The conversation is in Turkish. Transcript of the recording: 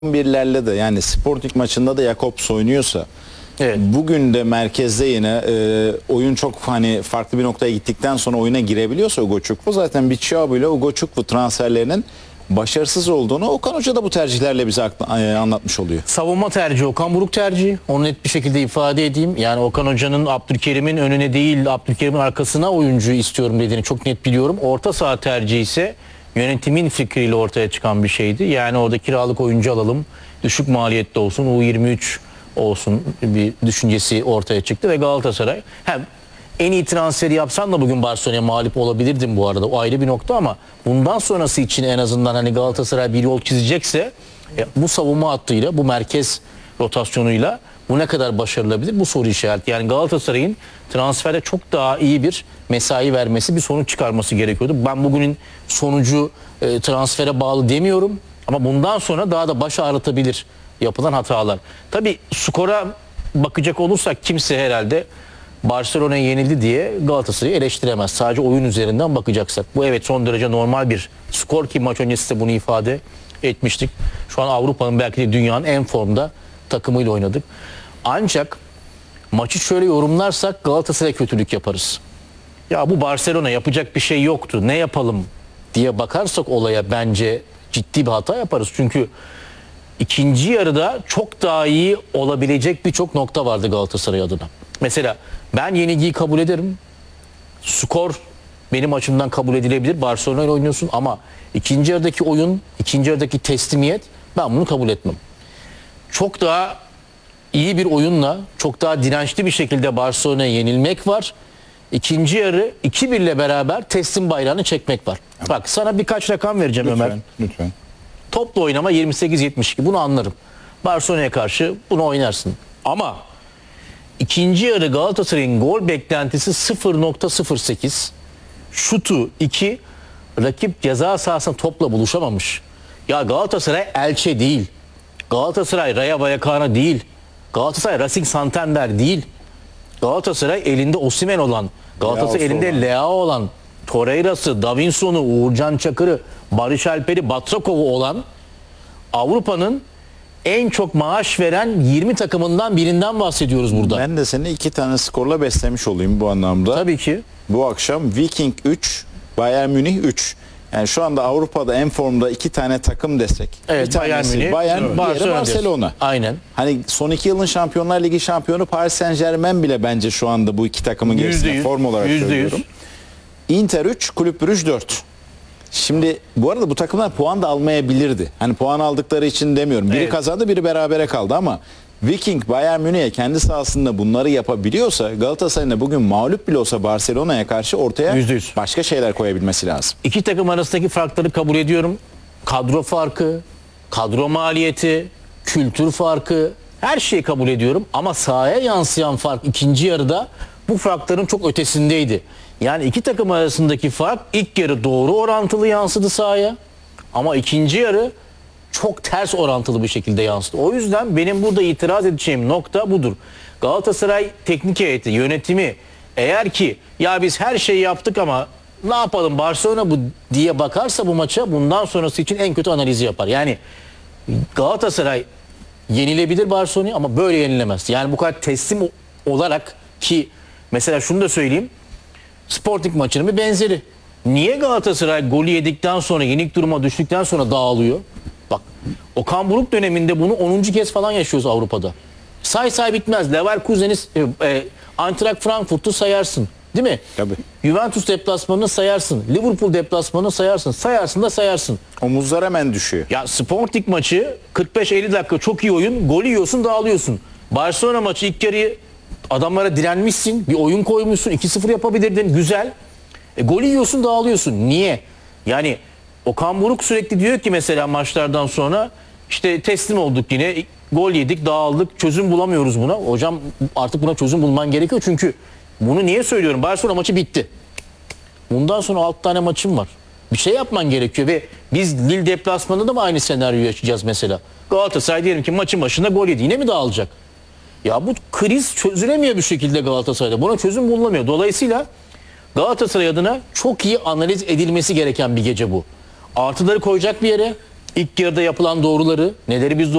11'lerle de yani Sporting maçında da Jakobs oynuyorsa Evet. bugün de merkezde yine oyun çok hani farklı bir noktaya gittikten sonra oyuna girebiliyorsa Ugochukwu, zaten bir Thiago ile Ugochukwu transferlerinin başarısız olduğunu Okan Hoca da bu tercihlerle bize anlatmış oluyor. Savunma tercihi Okan Buruk tercihi. Onu net bir şekilde ifade edeyim. Yani Okan Hoca'nın Abdülkerim'in önüne değil Abdülkerim'in arkasına oyuncu istiyorum dediğini çok net biliyorum. Orta saha tercihi ise yönetimin fikriyle ortaya çıkan bir şeydi. Yani orada kiralık oyuncu alalım, düşük maliyetli olsun, U23 olsun bir düşüncesi ortaya çıktı ve Galatasaray hem en iyi transferi yapsan da bugün Barcelona'ya mağlup olabilirdin bu arada. O ayrı bir nokta ama bundan sonrası için en azından hani Galatasaray bir yol çizecekse bu savunma hattıyla, bu merkez rotasyonuyla bu ne kadar başarılabilir? Bu soru işareti. Yani Galatasaray'ın transferde çok daha iyi bir mesai vermesi, bir sonuç çıkarması gerekiyordu. Ben bugünün sonucu transfere bağlı demiyorum ama bundan sonra daha da baş ağrıtabilir yapılan hatalar. Tabii skora bakacak olursak kimse herhalde Barcelona'ya yenildi diye Galatasaray'ı eleştiremez. Sadece oyun üzerinden bakacaksak. Bu evet son derece normal bir skor ki maç öncesi de bunu ifade etmiştik. Şu an Avrupa'nın belki de dünyanın en formda takımıyla oynadık. Ancak maçı şöyle yorumlarsak Galatasaray'a kötülük yaparız. Ya bu Barcelona yapacak bir şey yoktu, ne yapalım diye bakarsak olaya bence ciddi bir hata yaparız. Çünkü ikinci yarıda çok daha iyi olabilecek birçok nokta vardı Galatasaray adına. Mesela ben yenilgiyi kabul ederim. Skor benim açımdan kabul edilebilir. Barcelona ile oynuyorsun ama ikinci yarıdaki oyun, ikinci yarıdaki teslimiyet, ben bunu kabul etmem. Çok daha iyi bir oyunla, çok daha dirençli bir şekilde Barcelona'ya yenilmek var. İkinci yarı 2-1 ile beraber teslim bayrağını çekmek var. Evet. Bak sana birkaç rakam vereceğim Lütfen, Ömer. lütfen. Toplu oynama 28-72, bunu anlarım. Barcelona'ya karşı bunu oynarsın. Ama İkinci yarı Galatasaray'ın gol beklentisi 0.08. Şutu 2. Rakip ceza sahasında topla buluşamamış. Ya Galatasaray Elche değil. Galatasaray Rayo Vallecano değil. Galatasaray Racing Santander değil. Galatasaray elinde Osimhen olan, Galatasaray elinde Leao olan, Torreira'sı, Davinson'u, Uğurcan Çakır'ı, Barış Alper'i, Batrakov'u olan Avrupa'nın en çok maaş veren 20 takımından birinden bahsediyoruz burada. Ben de seni iki tane skorla beslemiş olayım bu anlamda. Tabii ki. Bu akşam Viking 3, Bayern Münih 3. Yani şu anda Avrupa'da en formda iki tane takım desek. Evet, bir tanesi Bayern Münih, Bayern, diğeri Barcelona. Aynen. Hani son 2 yılın Şampiyonlar Ligi şampiyonu Paris Saint-Germain bile bence şu anda bu iki takımın gerisinde form olarak söylüyorum. Inter 3, Kulüp Brugge 4. Şimdi bu arada bu takımlar puan da almayabilirdi. Hani puan aldıkları için demiyorum. Biri evet, kazandı, biri berabere kaldı ama Viking Bayern Münih'e kendi sahasında bunları yapabiliyorsa Galatasaray'ın da bugün mağlup bile olsa Barcelona'ya karşı ortaya %100 başka şeyler koyabilmesi lazım. İki takım arasındaki farkları kabul ediyorum. Kadro farkı, kadro maliyeti, kültür farkı, her şeyi kabul ediyorum. Ama sahaya yansıyan fark ikinci yarıda bu farkların çok ötesindeydi. Yani iki takım arasındaki fark ilk yarı doğru orantılı yansıdı sahaya. Ama ikinci yarı çok ters orantılı bir şekilde yansıdı. O yüzden benim burada itiraz edeceğim nokta budur. Galatasaray teknik heyeti, yönetimi eğer ki ya biz her şeyi yaptık ama ne yapalım Barcelona bu diye bakarsa bu maça, bundan sonrası için en kötü analizi yapar. Yani Galatasaray yenilebilir Barcelona'ya ama böyle yenilemez. Yani bu kadar teslim olarak, ki mesela şunu da söyleyeyim. Sporting maçının bir benzeri. Niye Galatasaray golü yedikten sonra, yenik duruma düştükten sonra dağılıyor? Bak, Okan Buruk döneminde bunu 10. kez falan yaşıyoruz Avrupa'da. Say bitmez. Leverkusen'i, Eintracht Frankfurt'u sayarsın. Değil mi? Tabii. Juventus deplasmanını sayarsın. Liverpool deplasmanını sayarsın. Sayarsın da sayarsın. Omuzlar hemen düşüyor. Ya Sporting maçı 45-50 dakika çok iyi oyun. Gol yiyorsun, dağılıyorsun. Barcelona maçı ilk yarıyı adamlara direnmişsin. Bir oyun koymuşsun. 2-0 yapabilirdin. Güzel. Gol yiyorsun, dağılıyorsun. Niye? Yani Okan Buruk sürekli diyor ki mesela maçlardan sonra işte teslim olduk yine. Gol yedik, dağıldık. Çözüm bulamıyoruz buna. Hocam artık buna çözüm bulman gerekiyor. Çünkü bunu niye söylüyorum? Barcelona maçı bitti. Bundan sonra 6 tane maçım var. Bir şey yapman gerekiyor ve biz Lille deplasmanında da mı aynı senaryoyu yaşayacağız mesela? Galatasaray diyelim ki maçın başında gol yedi. Yine mi dağılacak? Ya bu kriz çözülemiyor bir şekilde Galatasaray'da. Buna çözüm bulunamıyor. Dolayısıyla Galatasaray adına çok iyi analiz edilmesi gereken bir gece bu. Artıları koyacak bir yere, İlk yarıda yapılan doğruları, neleri biz